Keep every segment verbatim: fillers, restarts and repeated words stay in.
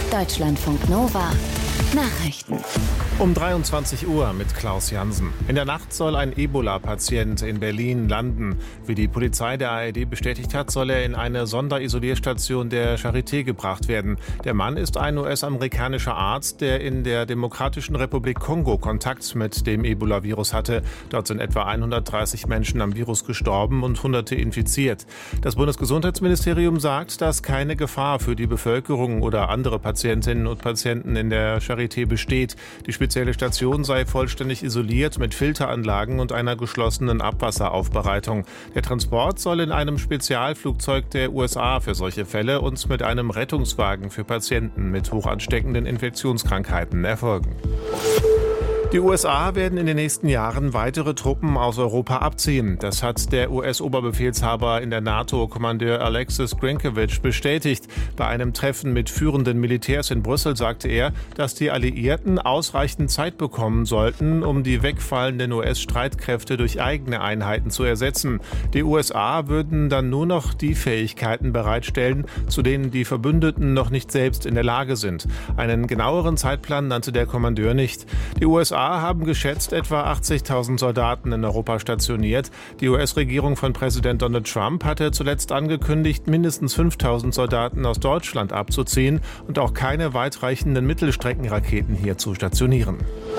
Deutschlandfunk Nova Nachrichten. Um dreiundzwanzig Uhr mit Klaus Jansen. In der Nacht soll ein Ebola-Patient in Berlin landen. Wie die Polizei der A R D bestätigt hat, soll er in eine Sonderisolierstation der Charité gebracht werden. Der Mann ist ein U S-amerikanischer Arzt, der in der Demokratischen Republik Kongo Kontakt mit dem Ebola-Virus hatte. Dort sind etwa hundertdreißig Menschen am Virus gestorben und Hunderte infiziert. Das Bundesgesundheitsministerium sagt, dass keine Gefahr für die Bevölkerung oder andere Patientinnen und Patienten in der Charité besteht. Die spezielle Station sei vollständig isoliert mit Filteranlagen und einer geschlossenen Abwasseraufbereitung. Der Transport soll in einem Spezialflugzeug der U S A für solche Fälle und mit einem Rettungswagen für Patienten mit hochansteckenden Infektionskrankheiten erfolgen. Die U S A werden in den nächsten Jahren weitere Truppen aus Europa abziehen. Das hat der U S-Oberbefehlshaber in der NATO, Kommandeur Alexis Grynkewicz, bestätigt. Bei einem Treffen mit führenden Militärs in Brüssel sagte er, dass die Alliierten ausreichend Zeit bekommen sollten, um die wegfallenden U S-Streitkräfte durch eigene Einheiten zu ersetzen. Die U S A würden dann nur noch die Fähigkeiten bereitstellen, zu denen die Verbündeten noch nicht selbst in der Lage sind. Einen genaueren Zeitplan nannte der Kommandeur nicht. Die U S A haben geschätzt etwa achtzigtausend Soldaten in Europa stationiert. Die U S-Regierung von Präsident Donald Trump hatte zuletzt angekündigt, mindestens fünftausend Soldaten aus Deutschland abzuziehen und auch keine weitreichenden Mittelstreckenraketen hier zu stationieren.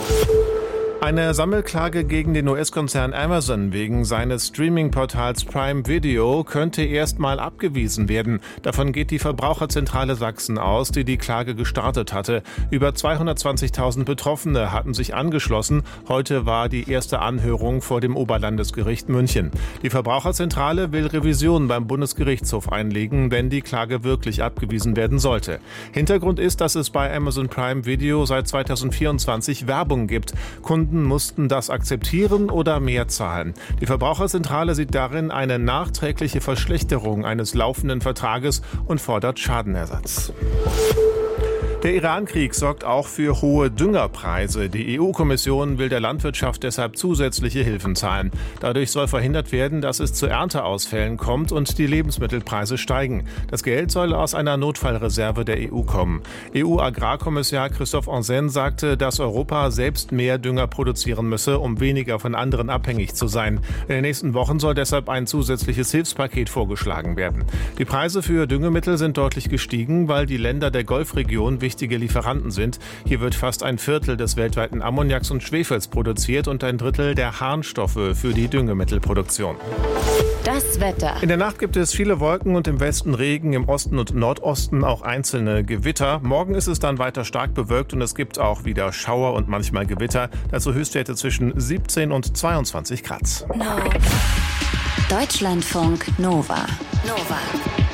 Eine Sammelklage gegen den U S-Konzern Amazon wegen seines Streaming-Portals Prime Video könnte erstmal abgewiesen werden. Davon geht die Verbraucherzentrale Sachsen aus, die die Klage gestartet hatte. Über zweihundertzwanzigtausend Betroffene hatten sich angeschlossen. Heute war die erste Anhörung vor dem Oberlandesgericht München. Die Verbraucherzentrale will Revision beim Bundesgerichtshof einlegen, wenn die Klage wirklich abgewiesen werden sollte. Hintergrund ist, dass es bei Amazon Prime Video seit zweitausendvierundzwanzig Werbung gibt. Kunden mussten das akzeptieren oder mehr zahlen. Die Verbraucherzentrale sieht darin eine nachträgliche Verschlechterung eines laufenden Vertrages und fordert Schadenersatz. Der Iran-Krieg sorgt auch für hohe Düngerpreise. Die E U-Kommission will der Landwirtschaft deshalb zusätzliche Hilfen zahlen. Dadurch soll verhindert werden, dass es zu Ernteausfällen kommt und die Lebensmittelpreise steigen. Das Geld soll aus einer Notfallreserve der E U kommen. E U-Agrarkommissar Christophe Hansen sagte, dass Europa selbst mehr Dünger produzieren müsse, um weniger von anderen abhängig zu sein. In den nächsten Wochen soll deshalb ein zusätzliches Hilfspaket vorgeschlagen werden. Die Preise für Düngemittel sind deutlich gestiegen, weil die Länder der Golfregion wichtige Lieferanten sind. Hier wird fast ein Viertel des weltweiten Ammoniaks und Schwefels produziert und ein Drittel der Harnstoffe für die Düngemittelproduktion. Das Wetter. In der Nacht gibt es viele Wolken und im Westen Regen, im Osten und Nordosten auch einzelne Gewitter. Morgen ist es dann weiter stark bewölkt und es gibt auch wieder Schauer und manchmal Gewitter. Dazu Höchstwerte zwischen siebzehn und zweiundzwanzig Grad. No. Deutschlandfunk Nova. Nova.